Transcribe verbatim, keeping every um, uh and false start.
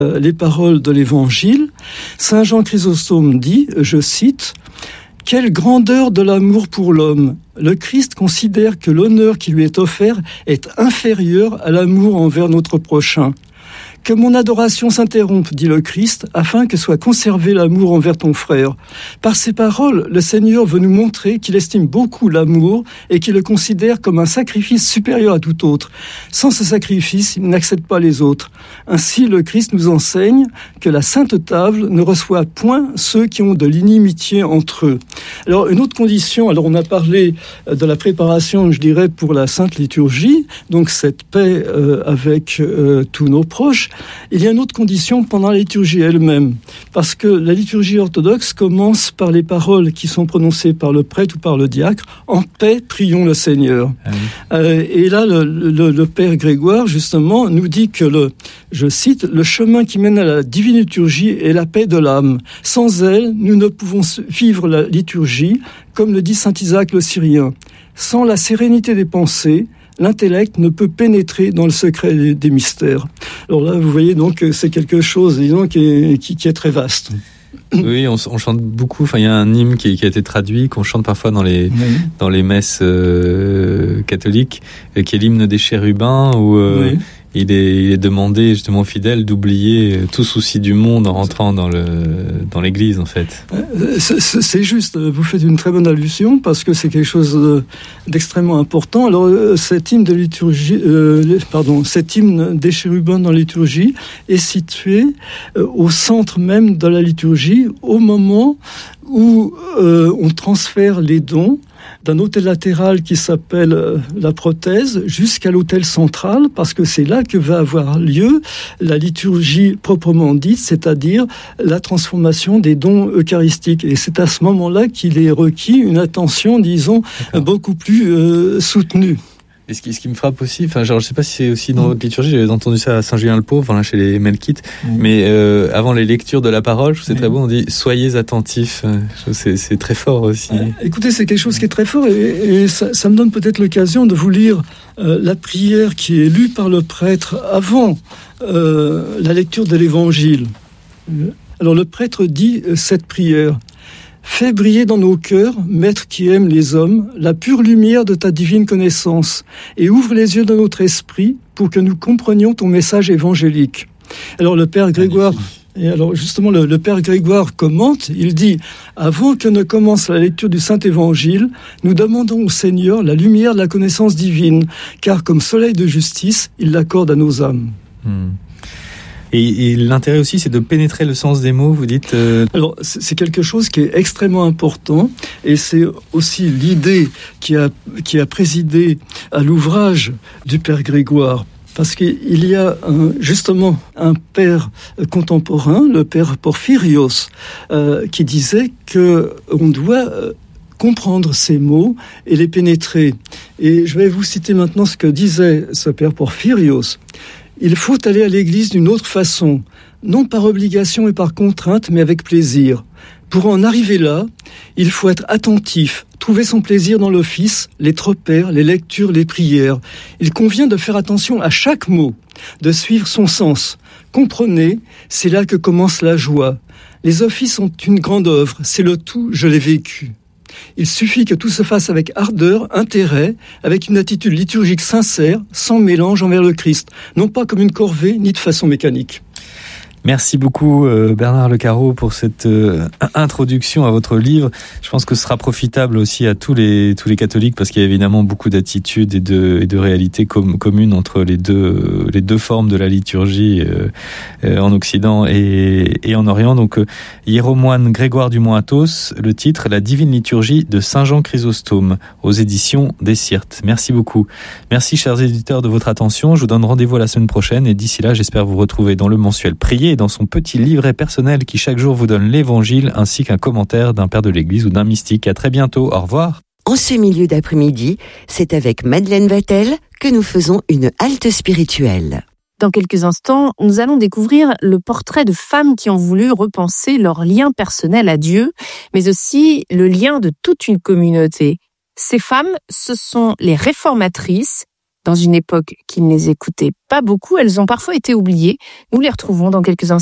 les paroles de l'Évangile, saint Jean Chrysostome dit, je cite, « Quelle grandeur de l'amour pour l'homme ! Le Christ considère que l'honneur qui lui est offert est inférieur à l'amour envers notre prochain. Que mon adoration s'interrompe, dit le Christ, afin que soit conservé l'amour envers ton frère. Par ces paroles, le Seigneur veut nous montrer qu'il estime beaucoup l'amour et qu'il le considère comme un sacrifice supérieur à tout autre. Sans ce sacrifice, il n'accepte pas les autres. Ainsi, le Christ nous enseigne que la Sainte Table ne reçoit point ceux qui ont de l'inimitié entre eux. » Alors, une autre condition, alors on a parlé de la préparation, je dirais, pour la Sainte Liturgie, donc cette paix euh, avec euh, tous nos proches. Il y a une autre condition pendant la liturgie elle-même, parce que la liturgie orthodoxe commence par les paroles qui sont prononcées par le prêtre ou par le diacre. En paix, prions le Seigneur. Ah oui. euh, et là, le, le, le Père Grégoire, justement, nous dit que, le, je cite, « Le chemin qui mène à la divine liturgie est la paix de l'âme. Sans elle, nous ne pouvons vivre la liturgie, comme le dit saint Isaac le Syrien. Sans la sérénité des pensées, l'intellect ne peut pénétrer dans le secret des mystères. » Alors là, vous voyez donc que c'est quelque chose, disons, qui est, qui, qui est très vaste. Oui, on, on chante beaucoup. Enfin, il y a un hymne qui, qui a été traduit, qu'on chante parfois dans les, oui. dans les messes euh, catholiques, qui est l'hymne des chérubins, où euh, oui. il, est, il est demandé justement aux fidèles d'oublier tout souci du monde en rentrant dans, le, dans l'église, en fait. C'est, c'est juste, vous faites une très bonne allusion, parce que c'est quelque chose d'extrêmement important. Alors, cet hymne de liturgie, euh, pardon, cet hymne des chérubins dans la liturgie est situé euh, au centre même de la liturgie, au moment où euh, on transfère les dons d'un autel latéral qui s'appelle euh, la prothèse jusqu'à l'autel central, parce que c'est là que va avoir lieu la liturgie proprement dite, c'est-à-dire la transformation des dons eucharistiques. Et c'est à ce moment-là qu'il est requis une attention, disons, D'accord. beaucoup plus euh, soutenue. Et ce qui, ce qui me frappe aussi, enfin, genre, je sais pas si c'est aussi dans votre liturgie, j'avais entendu ça à Saint-Julien-le-Pauvre, enfin, là, chez les Melkites, mmh. mais euh, avant les lectures de la parole, je trouve c'est mmh. très beau, on dit « soyez attentifs ». C'est, c'est très fort aussi. Euh, écoutez, c'est quelque chose qui est très fort, et, et ça, ça me donne peut-être l'occasion de vous lire euh, la prière qui est lue par le prêtre avant euh, la lecture de l'Évangile. Alors, le prêtre dit euh, cette prière. Fais briller dans nos cœurs, Maître qui aime les hommes, la pure lumière de ta divine connaissance, et ouvre les yeux de notre esprit pour que nous comprenions ton message évangélique. Alors le Père Grégoire, et alors justement le, le Père Grégoire commente, il dit « Avant que ne commence la lecture du Saint-Évangile, nous demandons au Seigneur la lumière de la connaissance divine, car comme soleil de justice, il l'accorde à nos âmes. Hmm. » Et, et l'intérêt aussi, c'est de pénétrer le sens des mots, vous dites euh... Alors, c'est quelque chose qui est extrêmement important, et c'est aussi l'idée qui a, qui a présidé à l'ouvrage du Père Grégoire. Parce qu'il y a un, justement un père contemporain, le Père Porphyrios, euh, qui disait qu'on doit... Euh, comprendre ces mots et les pénétrer. Et je vais vous citer maintenant ce que disait ce Père Porphyrios. Il faut aller à l'église d'une autre façon, non par obligation et par contrainte, mais avec plaisir. Pour en arriver là, il faut être attentif, trouver son plaisir dans l'office, les tropères, les lectures, les prières. Il convient de faire attention à chaque mot, de suivre son sens. Comprenez, c'est là que commence la joie. Les offices sont une grande œuvre, c'est le tout, je l'ai vécu. Il suffit que tout se fasse avec ardeur, intérêt, avec une attitude liturgique sincère, sans mélange envers le Christ, non pas comme une corvée, ni de façon mécanique. Merci beaucoup euh, Bernard Lecaro pour cette euh, introduction à votre livre. Je pense que ce sera profitable aussi à tous les tous les catholiques, parce qu'il y a évidemment beaucoup d'attitudes et de et de réalités com- communes entre les deux euh, les deux formes de la liturgie euh, euh, en Occident et et en Orient. Donc euh, Hiéromoine Grégoire du Mont-Athos, le titre La divine liturgie de Saint Jean Chrysostome, aux éditions des Syrtes. Merci beaucoup. Merci chers éditeurs de votre attention. Je vous donne rendez-vous à la semaine prochaine, et d'ici là, j'espère vous retrouver dans le mensuel Prier, dans son petit livret personnel qui chaque jour vous donne l'évangile, ainsi qu'un commentaire d'un père de l'église ou d'un mystique. À très bientôt, au revoir. En ce milieu d'après-midi, c'est avec Madeleine Vatel que nous faisons une halte spirituelle. Dans quelques instants, nous allons découvrir le portrait de femmes qui ont voulu repenser leur lien personnel à Dieu, mais aussi le lien de toute une communauté. Ces femmes, ce sont les réformatrices, Dans une époque qui ne les écoutait pas beaucoup, elles ont parfois été oubliées. Nous les retrouvons dans quelques instants.